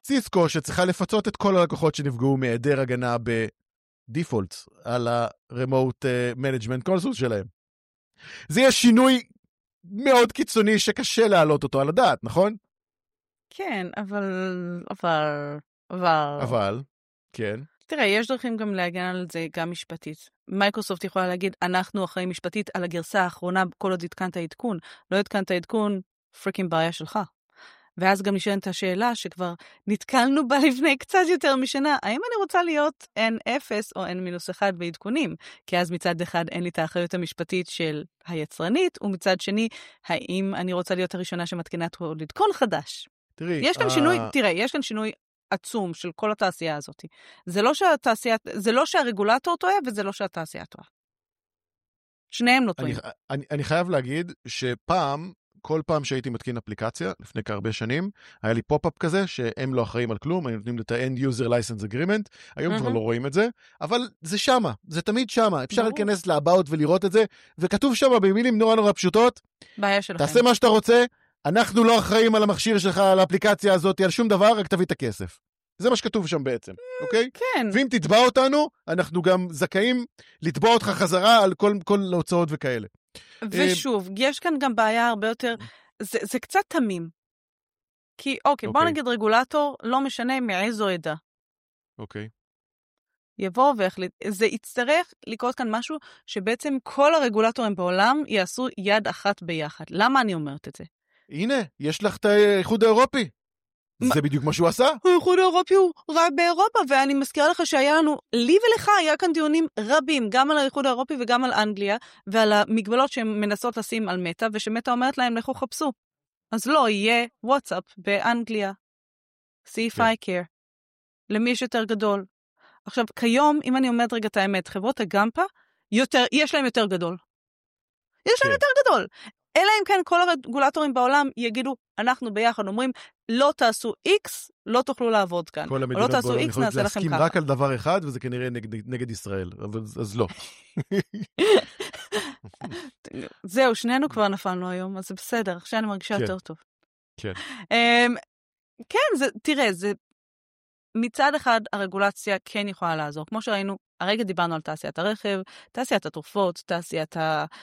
סיסקו שצריכה לפצות את כל הלקוחות שנפגעו מהיעדר הגנה בדיפולט על ה-remote management console שלהם. זה יהיה שינוי מאוד קיצוני שקשה להעלות אותו על הדעת, נכון? כן, אבל, כן. תראה, יש דרכים גם להגן על זה גם משפטית. מייקרוסופט יכולה להגיד, אנחנו אחראי משפטית על הגרסה האחרונה כל עוד התקנת העדכון. לא התקנת העדכון, פריקינג בעיה שלך. ואז גם נשאלת השאלה שכבר נתקלנו בה לפני קצת יותר משנה, האם אני רוצה להיות N0 או N-1 בעדכונים? כי אז מצד אחד אין לי את האחריות המשפטית של היצרנית, ומצד שני, האם אני רוצה להיות הראשונה שמתקינה עדכון חדש? יש כאן שינוי עצום של כל התעשייה הזאת. זה לא שהרגולטור טועה, וזה לא שהתעשייה טועה. שניהם לא טועים. אני חייב להגיד שפעם, כל פעם שהייתי מתקין אפליקציה, לפני כהרבה שנים, היה לי פופ-אפ כזה, שהם לא אחראים על כלום, הם נותנים את ה-End User License Agreement, היום כבר לא רואים את זה, אבל זה שמה, זה תמיד שמה, אפשר להיכנס לאבאוט ולראות את זה, וכתוב שמה במילים נורא נורא פשוטות, תעשה מה שאתה רוצה, אנחנו לא אחראים על המכשיר שלך, על האפליקציה הזאת, על שום דבר, רק תביא את הכסף. זה מה שכתוב שם בעצם, אוקיי? כן. ואם תתבע אותנו, אנחנו גם זכאים לתבוע אותך חזרה על כל הוצאות וכאלה. ושוב, יש כאן גם בעיה הרבה יותר, זה קצת תמים. כי, אוקיי, בוא נגיד רגולטור, לא משנה מאיזו עדה. אוקיי. יבוא והחליט, זה יצטרך לקרות כאן משהו, שבעצם כל הרגולטורים בעולם יעשו יד אחת ביחד. למה אני אומרת את זה? הנה, יש לך את האיחוד האירופי. זה בדיוק מה שהוא עשה? האיחוד האירופי הוא רק באירופה, ואני מזכירה לך שהיה לנו, לי ולך היה כאן דיונים רבים, גם על האיחוד האירופי וגם על אנגליה, ועל המגבלות שהן מנסות לשים על מטה, ושמטה אומרת להם, לכו חפשו. אז לא יהיה וואטסאפ באנגליה. See if I care. למי יש יותר גדול. עכשיו, כיום, אם אני אומרת רגע את האמת, חברות הגמפה, יש להם יותר גדול. יש להם יותר גדול. אלא אם כן כל הרגולטורים בעולם יגידו, אנחנו ביחד אומרים, לא תעשו X, לא תוכלו לעבוד כאן. כל המדינות בעולם יכולות להסכים רק על דבר אחד, וזה כנראה נגד ישראל, אבל אז לא. זהו, שנינו כבר נפלנו היום, אז זה בסדר, עכשיו אני מרגישה יותר טוב. כן. כן, תראה, מצד אחד הרגולציה כן יכולה לעזור, כמו שראינו, הרגע דיברנו על תעשיית הרכב, תעשיית התרופות, תעשיית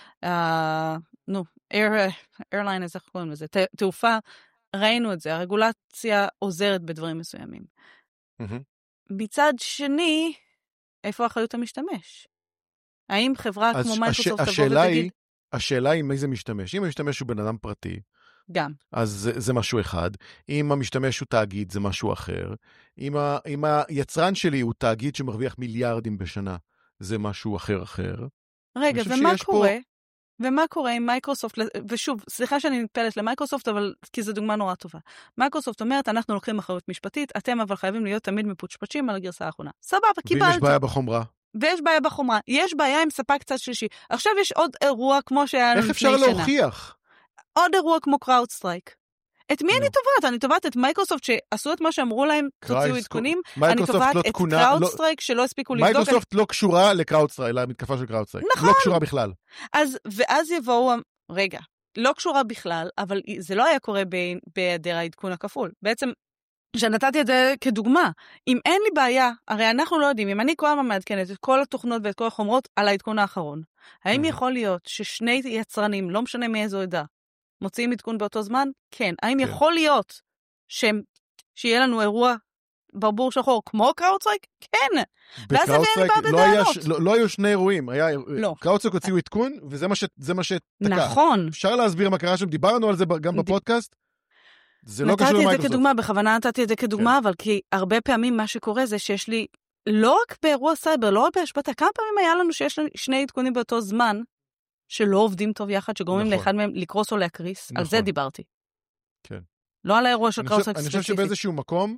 airline, איך קוראים לזה, תעופה, ראינו את זה, הרגולציה עוזרת בדברים מסוימים. מצד שני, איפה האחריות המשתמש? האם חברה כמו מייקרוסופט תבוא ותגיד... השאלה היא מי זה משתמש. אם המשתמש הוא בן אדם פרטי, גם. אז זה משהו אחד. אם המשתמש הוא תאגיד, זה משהו אחר. אם היצרן שלי הוא תאגיד שמרוויח מיליארדים בשנה, זה משהו אחר. רגע, ומה קורה? ומה קורה עם מייקרוסופט, ושוב, סליחה שאני נטפלת למייקרוסופט, אבל כי זו דוגמה נורא טובה. מייקרוסופט אומרת, אנחנו לוקחים אחריות משפטית, אתם אבל חייבים להיות תמיד מפוצ'פצ'ים על הגרסה האחרונה. סבבה, קיבלת. ויש בעיה בחומרה. יש בעיה עם ספק צד שלישי. עכשיו יש עוד אירוע כמו שהיה לפני שנה. איך אפשר להוכיח? עוד אירוע כמו CrowdStrike. את מי אני תובעת? אני תובעת את מייקרוסופט שעשו את מה שאמרו להם, תוציאו עדכונים. אני תובעת את CrowdStrike שלא הספיקו לבדוק. מייקרוסופט לא קשורה ל-CrowdStrike, למתקפה של CrowdStrike. נכון. לא קשורה בכלל. ואז יבואו, רגע, לא קשורה בכלל, אבל זה לא היה קורה בהיעדר העדכון הכפול. בעצם, שנתתי את זה כדוגמה, אם אין לי בעיה, הרי אנחנו לא יודעים, אם אני כל הזמן מעדכנת את כל התוכנות ואת כל החומרות על העדכון האחרון, האם יכול להיות ששני יצרנים, לא משנה מאיזו עדה, מוציאים עדכון באותו זמן? כן. האם יכול להיות שיהיה לנו אירוע ברבור שחור כמו CrowdStrike? כן. ואז זה אין בעד הדענות. לא היו שני אירועים. CrowdStrike הוציאו עדכון, וזה מה שתקע. נכון. אפשר להסביר מה קרה שם, דיברנו על זה גם בפודקאסט. זה לא קשור למייקרוסופט. נתתי את זה כדוגמה, בכוונה נתתי את זה כדוגמה, אבל כי הרבה פעמים מה שקורה זה שיש לי, לא רק באירוע סייבר, לא רק בהשבתה, כמה פעמים היה לנו שיש שני עדכונים באותו זמן, שלא עובדים טוב יחד, שגורמים לאחד מהם לקרוס או להקריס. על זה דיברתי. כן. לא על האירוע של CrowdStrike ספציפי. אני חושב שבאיזשהו מקום,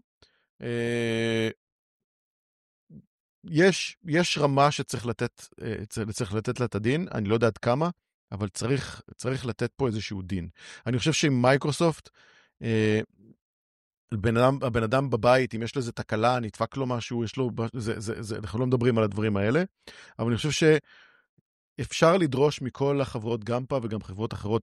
יש רמה שצריך לתת לה את הדין, אני לא יודע עד כמה, אבל צריך לתת פה איזשהו דין. אני חושב שעם מייקרוסופט, הבן אדם בבית, אם יש לו איזו תקלה, נדפק לו משהו, אנחנו לא מדברים על הדברים האלה, אבל אני חושב אפשר לדרוש מכל החברות גמפה וגם חברות אחרות